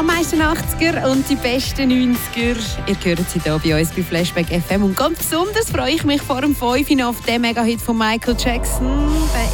am meisten 80er und die besten 90er. Ihr hört sie hier bei uns bei Flashback FM. Und ganz besonders freue ich mich vor dem 5 auf den Mega-Hit von Michael Jackson.